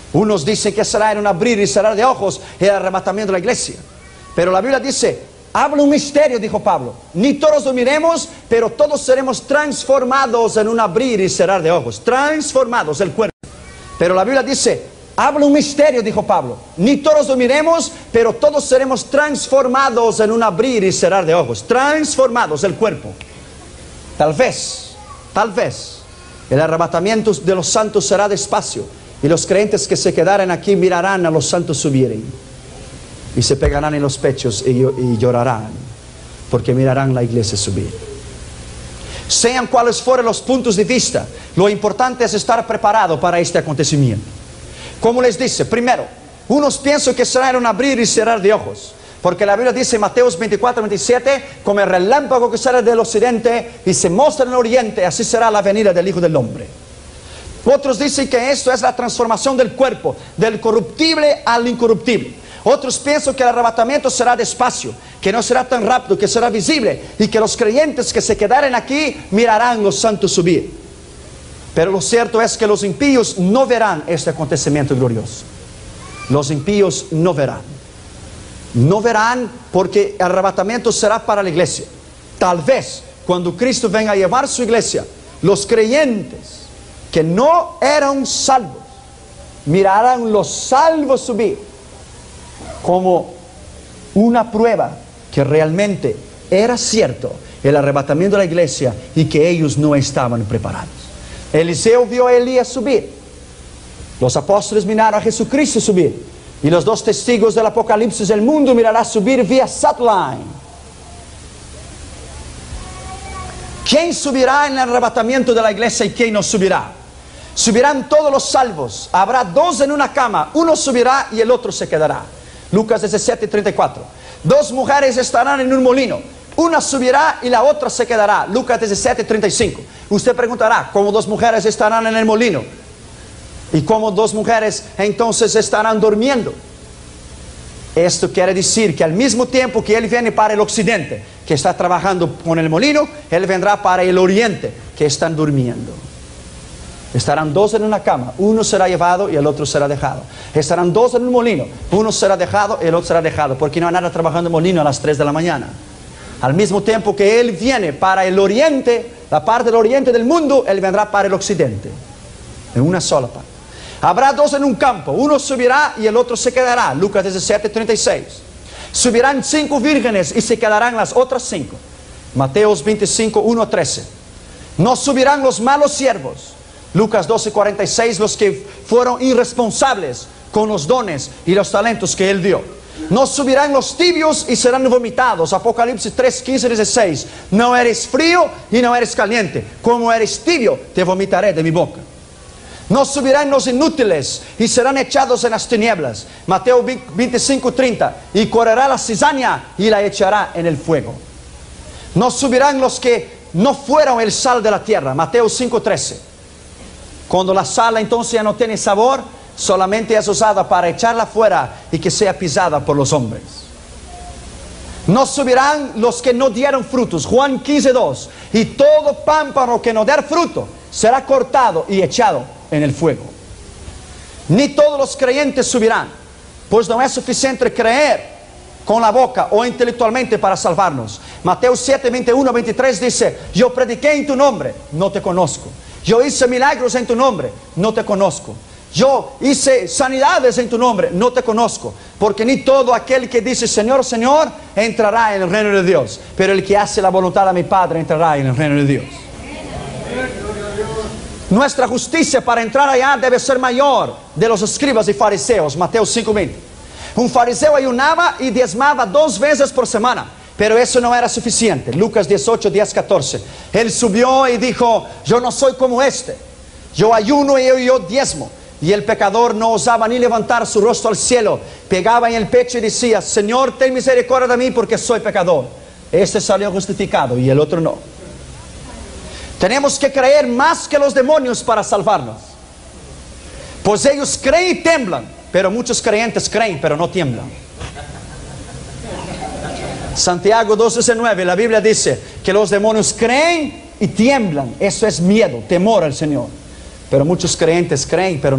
Unos dicen que será en un abrir y cerrar de ojos el arrebatamiento de la iglesia. Pero la Biblia dice, habla un misterio, dijo Pablo. Ni todos dormiremos, pero todos seremos transformados en un abrir y cerrar de ojos. Transformados el cuerpo. Pero la Biblia dice, habla un misterio, dijo Pablo. Ni todos dormiremos, pero todos seremos transformados en un abrir y cerrar de ojos. Transformados el cuerpo. Tal vez, el arrebatamiento de los santos será despacio. Y los creyentes que se quedaren aquí mirarán a los santos subir. Y se pegarán en los pechos y llorarán. Porque mirarán la iglesia subir. Sean cuales fueren los puntos de vista, lo importante es estar preparado para este acontecimiento. Como les dice, primero, unos piensan que será en un abrir y cerrar de ojos. Porque la Biblia dice en Mateos 24, 27, como el relámpago que sale del occidente y se muestra en el oriente, así será la venida del Hijo del Hombre. Otros dicen que esto es la transformación del cuerpo, del corruptible al incorruptible. Otros piensan que el arrebatamiento será despacio, que no será tan rápido, que será visible, y que los creyentes que se quedaren aquí mirarán los santos subir. Pero lo cierto es que los impíos no verán este acontecimiento glorioso. Los impíos no verán. No verán porque el arrebatamiento será para la iglesia. Tal vez cuando Cristo venga a llevar su iglesia, los creyentes que no eran salvos mirarán los salvos subir como una prueba que realmente era cierto el arrebatamiento de la iglesia y que ellos no estaban preparados. Eliseo vio a Elías subir. Los apóstoles miraron a Jesucristo subir. Y los dos testigos del Apocalipsis del mundo mirarán subir vía satellite. ¿Quién subirá en el arrebatamiento de la iglesia y quién no subirá? Subirán todos los salvos. Habrá dos en una cama. Uno subirá y el otro se quedará. Lucas 17, 34. Dos mujeres estarán en un molino. Una subirá y la otra se quedará. Lucas 17, 35. Usted preguntará, ¿cómo dos mujeres estarán en el molino? ¿Y cómo dos mujeres entonces estarán durmiendo? Esto quiere decir que al mismo tiempo que Él viene para el occidente, que está trabajando con el molino, Él vendrá para el oriente, que están durmiendo. Estarán dos en una cama, uno será llevado y el otro será dejado. Estarán dos en un molino, uno será dejado y el otro será dejado, porque no hay nada trabajando en molino a las 3 de la mañana. Al mismo tiempo que Él viene para el oriente, la parte del oriente del mundo, Él vendrá para el occidente, en una sola parte. Habrá dos en un campo, uno subirá y el otro se quedará. Lucas 17, 36. Subirán 5 vírgenes y se quedarán las otras 5. Mateos 25, 1 a 13. No subirán los malos siervos. Lucas 12, 46, los que fueron irresponsables con los dones y los talentos que Él dio. No subirán los tibios y serán vomitados. Apocalipsis 3, 15, 16. No eres frío y no eres caliente. Como eres tibio, te vomitaré de mi boca. No subirán los inútiles y serán echados en las tinieblas. Mateo 25, 30. Y correrá la cizaña y la echará en el fuego. No subirán los que no fueron el sal de la tierra. Mateo 5, 13. Cuando la sal entonces ya no tiene sabor, solamente es usada para echarla fuera y que sea pisada por los hombres. No subirán los que no dieron frutos. Juan 15, 2. Y todo pámpano que no dé fruto será cortado y echado en el fuego. Ni todos los creyentes subirán, pues no es suficiente creer con la boca o intelectualmente para salvarnos. Mateo 7, 21, 23 dice: yo prediqué en tu nombre, no te conozco. Yo hice milagros en tu nombre, no te conozco. Yo hice sanidades en tu nombre, no te conozco. Porque ni todo aquel que dice Señor, Señor, entrará en el reino de Dios, pero el que hace la voluntad de mi Padre entrará en el reino de Dios. Nuestra justicia para entrar allá debe ser mayor de los escribas y fariseos. Mateo 5:20. Un fariseo ayunaba y diezmaba 2 veces por semana, pero eso no era suficiente. Lucas 18, 10, 14. Él subió y dijo: yo no soy como este. Yo ayuno y yo diezmo. Y el pecador no osaba ni levantar su rostro al cielo. Pegaba en el pecho y decía: Señor, ten misericordia de mí porque soy pecador. Este salió justificado y el otro no. Tenemos que creer más que los demonios para salvarnos. Pues ellos creen y tiemblan, pero muchos creyentes creen pero no tiemblan. Santiago 2:19, la Biblia dice que los demonios creen y tiemblan. Eso es miedo, temor al Señor. Pero muchos creyentes creen pero